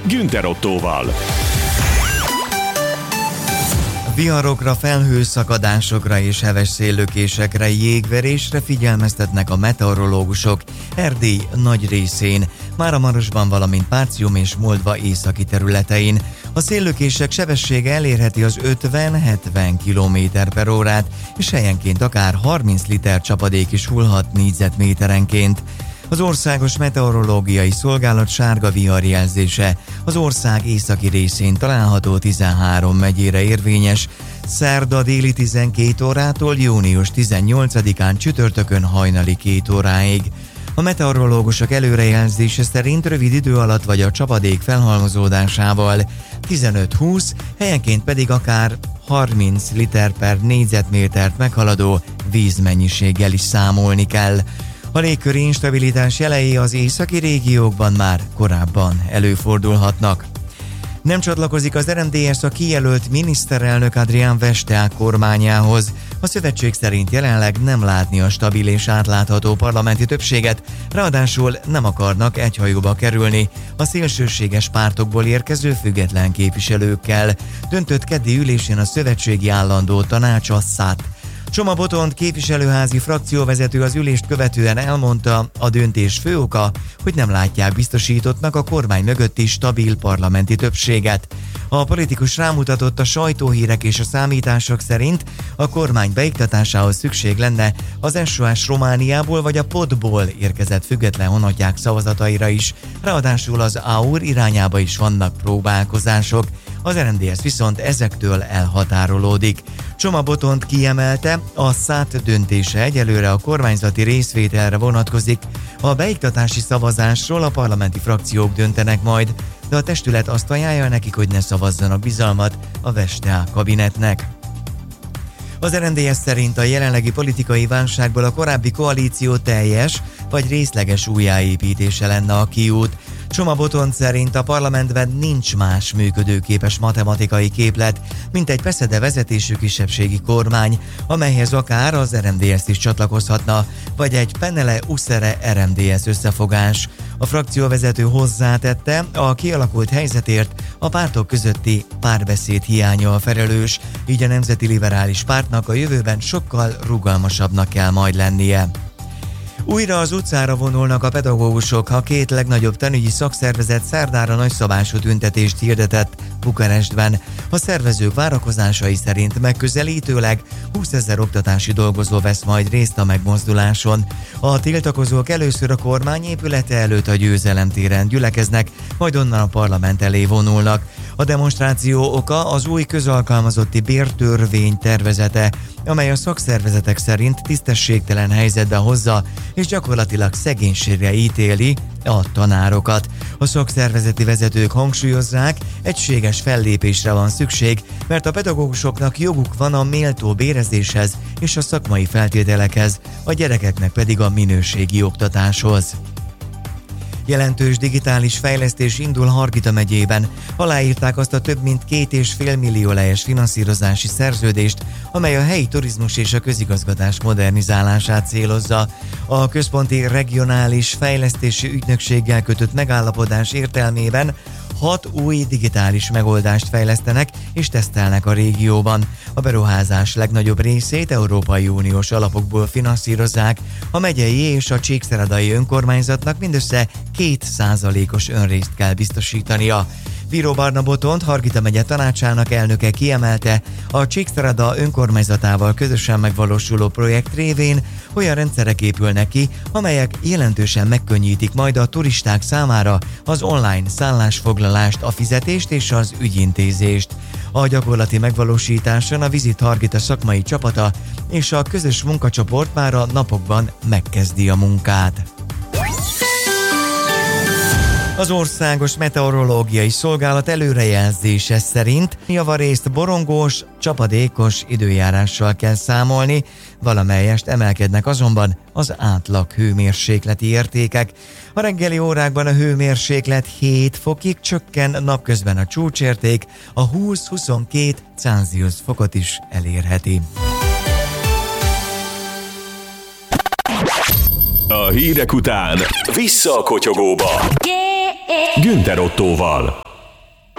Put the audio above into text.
Günther Ottóval. Viharokra, felhőszakadásokra és heves széllökésekre, jégverésre figyelmeztetnek a meteorológusok Erdély nagy részén, Máramarosban, valamint Pácium és Moldva északi területein. A széllökések sebessége elérheti az 50-70 km/h, és helyenként akár 30 liter csapadék is hullhat négyzetméterenként. Az Országos Meteorológiai Szolgálat sárga viharjelzése az ország északi részén található 13 megyére érvényes, szerda déli 12 órától június 18-án csütörtökön hajnali 2 óráig. A meteorológusok előrejelzése szerint rövid idő alatt vagy a csapadék felhalmozódásával 15-20, helyenként pedig akár 30 liter per négyzetmétert meghaladó vízmennyiséggel is számolni kell. A légköri instabilitás jelei az északi régiókban már korábban előfordulhatnak. Nem csatlakozik az RMDSZ a kijelölt miniszterelnök Adrián Veszteák kormányához. A szövetség szerint jelenleg nem látni a stabil és átlátható parlamenti többséget, ráadásul nem akarnak egy hajóba kerülni a szélsőséges pártokból érkező független képviselőkkel. Döntött keddi ülésén a szövetségi állandó tanács a SZAT. Csoma Botond képviselőházi frakcióvezető az ülést követően elmondta, a döntés fő oka, hogy nem látják biztosítottnak a kormány mögötti stabil parlamenti többséget. A politikus rámutatott, a sajtóhírek és a számítások szerint a kormány beiktatásához szükség lenne az SOS Romániából vagy a POD-ból érkezett független honottyák szavazataira is, ráadásul az AUR irányába is vannak próbálkozások. Az RMDSZ viszont ezektől elhatárolódik. Csoma Botond kiemelte, a SZAT döntése egyelőre a kormányzati részvételre vonatkozik. A beiktatási szavazásról a parlamenti frakciók döntenek majd, de a testület azt ajánlja nekik, hogy ne szavazzanak bizalmat a Veszteák kabinetnek. Az RMDSZ szerint a jelenlegi politikai válságból a korábbi koalíció teljes vagy részleges újjáépítése lenne a kiút. Csoma Botond szerint a parlamentben nincs más működőképes matematikai képlet, mint egy Peszede vezetésű kisebbségi kormány, amelyhez akár az RMDSZ is csatlakozhatna, vagy egy Penele-Uszere RMDSZ összefogás. A frakcióvezető hozzátette, a kialakult helyzetért a pártok közötti párbeszéd hiánya a felelős, így a Nemzeti Liberális Pártnak a jövőben sokkal rugalmasabbnak kell majd lennie. Újra az utcára vonulnak a pedagógusok, a két legnagyobb tanügyi szakszervezet szerdára nagyszabású tüntetést hirdetett Bukarestben. A szervezők várakozásai szerint megközelítőleg 20 000 oktatási dolgozó vesz majd részt a megmozduláson. A tiltakozók először a kormány épülete előtt a Győzelem téren gyülekeznek, majd onnan a parlament elé vonulnak. A demonstráció oka az új közalkalmazotti bértörvény tervezete, amely a szakszervezetek szerint tisztességtelen helyzetbe hozza, és gyakorlatilag szegénységre ítéli a tanárokat. A szakszervezeti vezetők hangsúlyozzák, egységes fellépésre van szükség, mert a pedagógusoknak joguk van a méltó bérezéshez és a szakmai feltételekhez, a gyerekeknek pedig a minőségi oktatáshoz. Jelentős digitális fejlesztés indul Hargita megyében. Aláírták azt a több mint 2,5 millió lejes finanszírozási szerződést, amely a helyi turizmus és a közigazgatás modernizálását célozza. A Központi Regionális Fejlesztési Ügynökséggel kötött megállapodás értelmében 6 új digitális megoldást fejlesztenek és tesztelnek a régióban. A beruházás legnagyobb részét Európai Uniós alapokból finanszírozzák, a megyei és a csíkszeredai önkormányzatnak mindössze 2%-os önrészt kell biztosítania. Bíró Barna Botond, Hargita megye tanácsának elnöke kiemelte, a Csíkszereda önkormányzatával közösen megvalósuló projekt révén olyan rendszerek épülnek ki, amelyek jelentősen megkönnyítik majd a turisták számára az online szállásfoglalást, a fizetést és az ügyintézést. A gyakorlati megvalósításon a Visit Hargita szakmai csapata és a közös munkacsoport már a napokban megkezdi a munkát. Az Országos Meteorológiai Szolgálat előrejelzése szerint javarészt borongós, csapadékos időjárással kell számolni, valamelyest emelkednek azonban az átlag hőmérsékleti értékek. A reggeli órákban a hőmérséklet 7 fokig csökken, napközben a csúcsérték a 20-22 Celsius fokot is elérheti. A hírek után vissza a kotyogóba. Günther Ottóval.